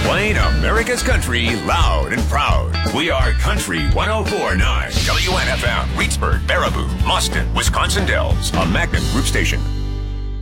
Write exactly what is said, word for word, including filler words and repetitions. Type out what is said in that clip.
Playing America's country loud and proud. We are Country one oh four point nine. W N F M, Reedsburg, Baraboo, Mustin, Wisconsin Dells. A Magnet Group station.